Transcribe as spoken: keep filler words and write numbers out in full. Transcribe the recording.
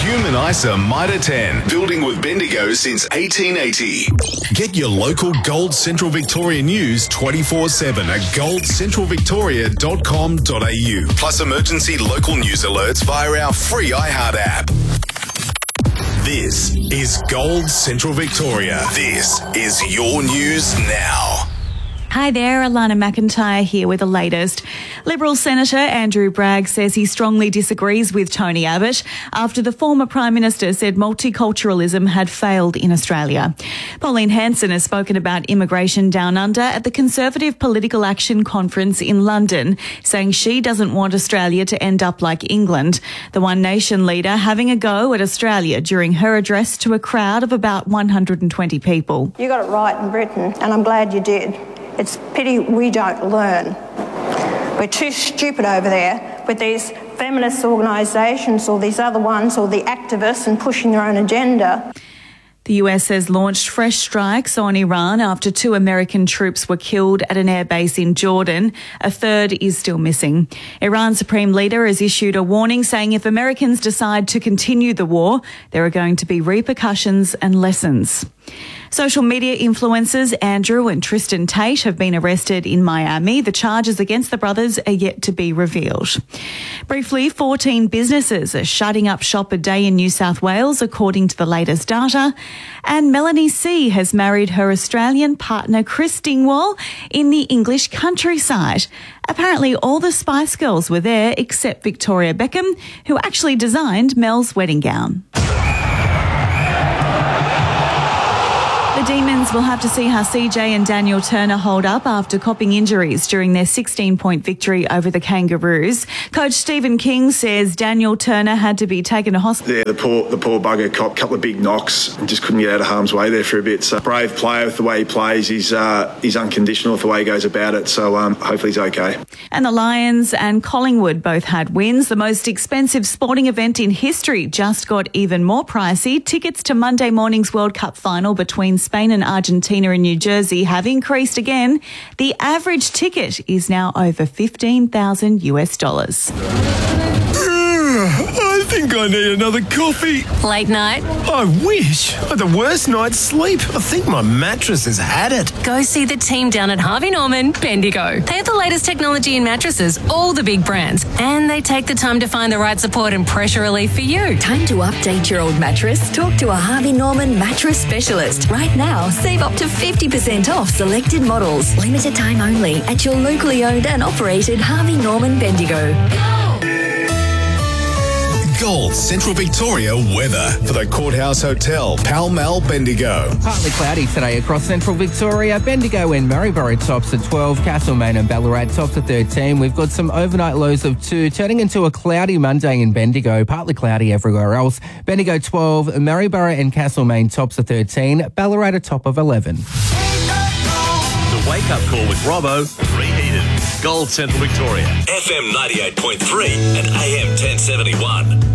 Human I S A Mitre ten, building with Bendigo since eighteen eighty. Get your local Gold Central Victoria news twenty-four seven at gold central victoria dot com dot a u. Plus emergency local news alerts via our free iHeart app. This is Gold Central Victoria. This is your news now. Hi there, Alana McIntyre here with the latest. Liberal Senator Andrew Bragg says he strongly disagrees with Tony Abbott after the former Prime Minister said multiculturalism had failed in Australia. Pauline Hanson has spoken about immigration down under at the Conservative Political Action Conference in London, saying she doesn't want Australia to end up like England. The One Nation leader having a go at Australia during her address to a crowd of about one hundred twenty people. You got it right in Britain, and I'm glad you did. It's pity we don't learn. We're too stupid over there with these feminist organisations or these other ones or the activists and pushing their own agenda. The U S has launched fresh strikes on Iran after two American troops were killed at an airbase in Jordan. A third is still missing. Iran's Supreme Leader has issued a warning saying if Americans decide to continue the war, there are going to be repercussions and lessons. Social media influencers Andrew and Tristan Tate have been arrested in Miami. The charges against the brothers are yet to be revealed. Briefly, fourteen businesses are shutting up shop a day in New South Wales, according to the latest data. And Melanie C has married her Australian partner Chris Dingwall in the English countryside. Apparently all the Spice Girls were there except Victoria Beckham, who actually designed Mel's wedding gown. The Demons will have to see how C J and Daniel Turner hold up after copping injuries during their sixteen-point victory over the Kangaroos. Coach Stephen King says Daniel Turner had to be taken to hospital. Yeah, the poor the poor bugger copped a couple of big knocks and just couldn't get out of harm's way there for a bit. So brave player with the way he plays. He's uh, he's unconditional with the way he goes about it. So um, hopefully he's okay. And the Lions and Collingwood both had wins. The most expensive sporting event in history just got even more pricey. Tickets to Monday morning's World Cup final between Spain and Argentina in New Jersey have increased again. The average ticket is now over fifteen thousand US dollars. I think I need another coffee. Late night? I wish. I had the worst night's sleep. I think my mattress has had it. Go see the team down at Harvey Norman, Bendigo. They have the latest technology in mattresses, all the big brands, and they take the time to find the right support and pressure relief for you. Time to update your old mattress? Talk to a Harvey Norman mattress specialist. Right now, save up to fifty percent off selected models. Limited time only at your locally owned and operated Harvey Norman Bendigo. Gold Central Victoria weather for the Courthouse Hotel, Pall Mall, Bendigo. Partly cloudy today across Central Victoria. Bendigo and Maryborough tops at twelve, Castlemaine and Ballarat tops at thirteen. We've got some overnight lows of two, turning into a cloudy Monday in Bendigo. Partly cloudy everywhere else. Bendigo twelve, Maryborough and Castlemaine tops at thirteen, Ballarat a top of eleven. The Wake Up Call with Robbo, reheated. Gold Central Victoria. F M ninety-eight point three and A M ten seventy-one.